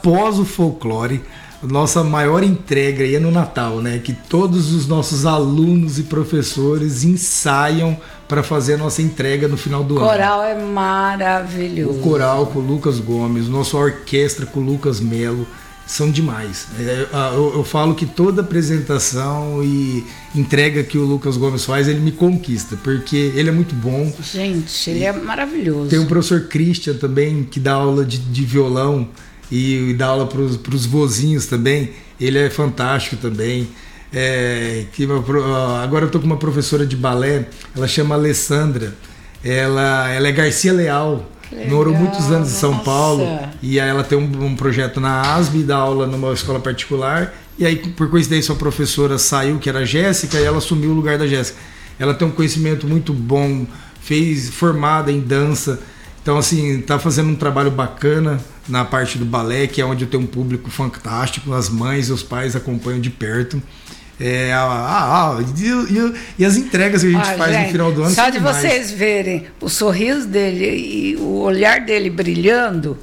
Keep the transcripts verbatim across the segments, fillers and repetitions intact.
após o folclore, a nossa maior entrega aí é no Natal, né? Que todos os nossos alunos e professores ensaiam para fazer a nossa entrega no final do o ano. O coral é maravilhoso. O coral com o Lucas Gomes, nossa orquestra com o Lucas Melo, são demais. Eu, eu falo que toda apresentação e entrega que o Lucas Gomes faz, ele me conquista, porque ele é muito bom. Gente, ele é maravilhoso. Tem o professor Christian também, que dá aula de, de violão e, e dá aula para os vozinhos também. Ele é fantástico também. É, que, agora eu estou com uma professora de balé, ela chama Alessandra. Ela, ela é Garcia Leal. Morou muitos anos em São nossa. Paulo, e aí ela tem um, um projeto na A S B, dá aula numa escola particular, e aí por coincidência a professora saiu, que era a Jéssica, e ela assumiu o lugar da Jéssica. Ela tem um conhecimento muito bom, fez formada em dança, então assim, tá fazendo um trabalho bacana na parte do balé, que é onde eu tenho um público fantástico, as mães e os pais acompanham de perto. É, ah, ah, e, e, e as entregas que a gente ah, faz gente, no final do ano. Só de demais. Vocês verem o sorriso dele e o olhar dele brilhando,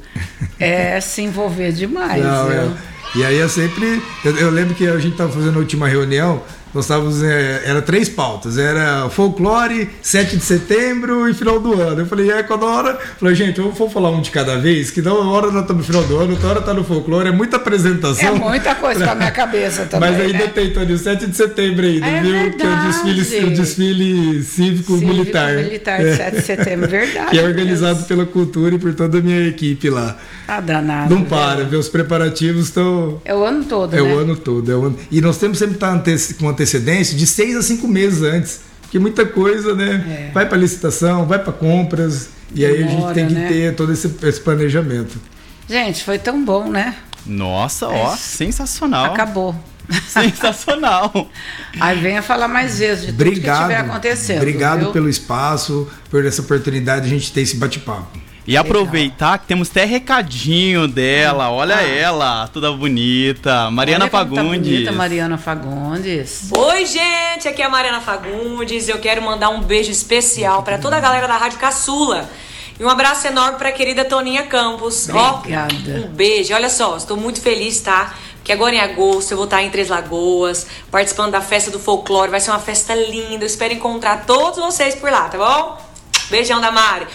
é se envolver demais. Não, é, e aí eu sempre. Eu, eu lembro que a gente estava fazendo a última reunião. Nós estávamos, é, era três pautas, era folclore, sete de setembro e final do ano. Eu falei, é, quando a hora. Eu falei, gente, eu vou falar um de cada vez, que da hora nós estamos no final do ano, outra hora está no folclore, é muita apresentação. É muita coisa pra minha cabeça também. Mas ainda né? tem, Tony, o sete de setembro ainda, é viu? Verdade. Que é o desfile, o desfile cívico-militar. Cívico-militar de sete de setembro, verdade. Que é organizado Deus. Pela cultura e por toda a minha equipe lá. Ah, danado. Não para, viu? Os preparativos estão. É o ano todo, é né? É o ano todo. É o ano... E nós temos sempre que estar ante... com antecedência de seis a cinco meses antes. Porque muita coisa, né? É. Vai para licitação, vai para compras. E Demora, aí a gente tem que né? ter todo esse, esse planejamento. Gente, foi tão bom, né? Nossa, ó, Mas sensacional. Acabou. Sensacional. Aí venha falar mais vezes de tudo obrigado, que estiver acontecendo. Obrigado viu? pelo espaço, por essa oportunidade de a gente ter esse bate-papo. E aproveitar Legal. Que temos até recadinho dela. Olha ah. ela, toda bonita. Mariana Olha Fagundes. Tá bonita, Mariana Fagundes. Oi, gente, aqui é a Mariana Fagundes. Eu quero mandar um beijo especial para toda a galera da Rádio Caçula. E um abraço enorme para a querida Toninha Campos. Obrigada. Ó, um beijo. Olha só, estou muito feliz, tá? Porque agora em agosto eu vou estar em Três Lagoas, participando da festa do folclore. Vai ser uma festa linda. Eu espero encontrar todos vocês por lá, tá bom? Beijão da Mari.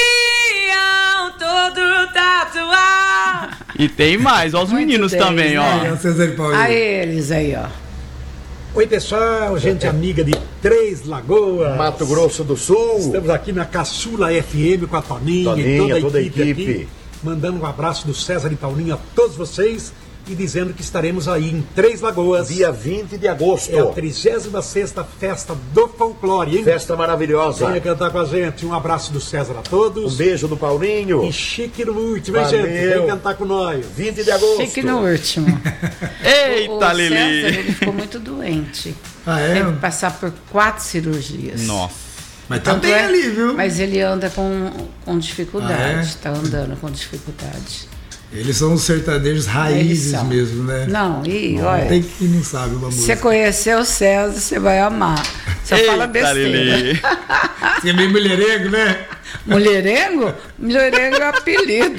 Pião todo tatuado. E tem mais, ó, os Muito meninos deles, também, né? ó. A eles aí, ó. Oi, pessoal, gente amiga de Três Lagoas, Mato Grosso do Sul. Estamos aqui na Caçula F M com a Toninha, Toninha e toda a toda equipe, a equipe. Aqui, mandando um abraço do César e Paulinho a todos vocês. E dizendo que estaremos aí em Três Lagoas. Dia vinte de agosto. É a trigésima sexta Festa do Folclore, hein? Festa maravilhosa. Venha cantar com a gente. Um abraço do César a todos. Um beijo do Paulinho. E chique no último, hein, gente? Vem cantar com nós. vinte de agosto. Chique no último. Eita, o, o Lili. César, ele ficou muito doente. Ah, é? Teve que passar por quatro cirurgias. Nossa. Mas tá bem é, ali, viu? Mas ele anda com, com dificuldade. Ah, é? Tá andando com dificuldade. Eles são os sertanejos raízes mesmo, né? Não, e não, olha. Tem que não sabe uma música. Você conheceu o César, você vai amar. Só Eita, fala besteira. Você é meio mulherengo, né? Mulherengo? Mulherengo é apelido.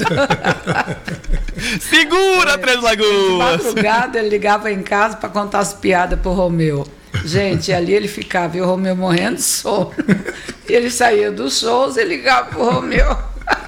Segura, é, Três Lagoas! De madrugada ele ligava em casa para contar as piadas pro Romeu. Gente, ali ele ficava e o Romeu morrendo de sono. Ele saía dos shows e ligava pro Romeu.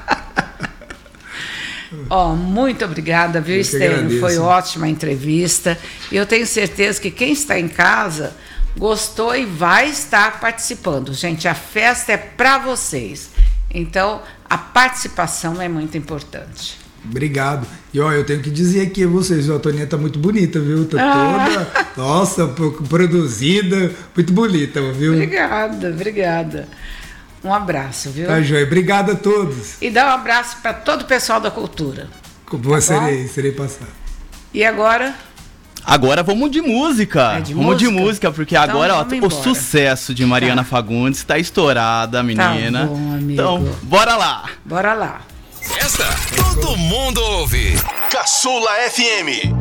Ó, oh, muito obrigada, viu, Estênio? Foi ótima a entrevista. E eu tenho certeza que quem está em casa gostou e vai estar participando. Gente, a festa é para vocês. Então, a participação é muito importante. Obrigado. E ó, eu tenho que dizer aqui a vocês, a Toninha tá muito bonita, viu? Tá ah. toda, nossa, produzida, muito bonita, viu? Obrigada, obrigada. Um abraço, viu? Tá, joia. Obrigado a todos. E dá um abraço para todo o pessoal da cultura. Como tá serei, bom? serei passar. E agora? Agora vamos de música. É de vamos música? de música, porque então, agora ó, o sucesso de Mariana tá. Fagundes está estourada, menina. Tá bom, amigo. Então, bora lá. Bora lá. Essa todo mundo ouve. Caçula F M.